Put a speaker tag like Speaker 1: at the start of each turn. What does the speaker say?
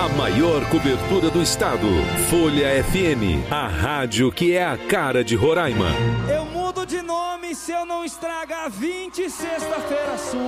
Speaker 1: A maior cobertura do estado. Folha FM, a rádio que é a cara de Roraima.
Speaker 2: Eu mudo de nome se eu não estragar 20 sexta-feira sua.